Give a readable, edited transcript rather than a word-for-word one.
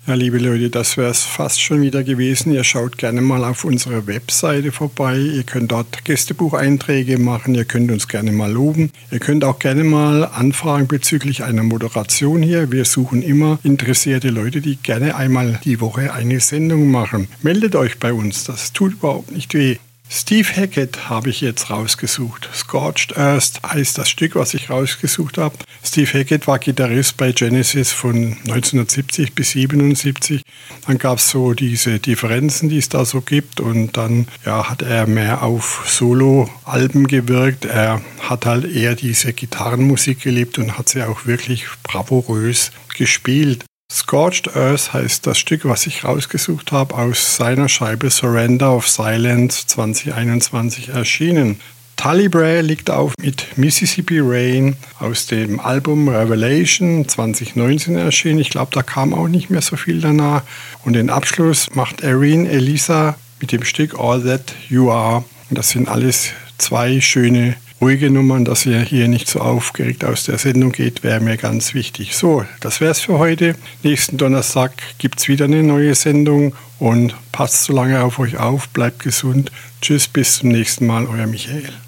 Ja, liebe Leute, das wäre es fast schon wieder gewesen. Ihr schaut gerne mal auf unserer Webseite vorbei. Ihr könnt dort Gästebucheinträge machen. Ihr könnt uns gerne mal loben. Ihr könnt auch gerne mal anfragen bezüglich einer Moderation hier. Wir suchen immer interessierte Leute, die gerne einmal die Woche eine Sendung machen. Meldet euch bei uns. Das tut überhaupt nicht weh. Steve Hackett habe ich jetzt rausgesucht. Scorched Earth heißt das Stück, was ich rausgesucht habe. Steve Hackett war Gitarrist bei Genesis von 1970 bis 1977. Dann gab es so diese Differenzen, die es da so gibt. Und dann hat er mehr auf Solo-Alben gewirkt. Er hat halt eher diese Gitarrenmusik geliebt und hat sie auch wirklich bravourös gespielt. Scorched Earth heißt das Stück, was ich rausgesucht habe, aus seiner Scheibe Surrender of Silence 2021 erschienen. Tully Bray liegt auf mit Mississippi Rain aus dem Album Revelation 2019 erschienen. Ich glaube, da kam auch nicht mehr so viel danach. Und den Abschluss macht Erin Elisa mit dem Stück All That You Are. Und das sind alles zwei schöne ruhige Nummern, dass ihr hier nicht so aufgeregt aus der Sendung geht, wäre mir ganz wichtig. So, das wäre es für heute. Nächsten Donnerstag gibt es wieder eine neue Sendung und passt so lange auf euch auf, bleibt gesund. Tschüss, bis zum nächsten Mal, euer Michael.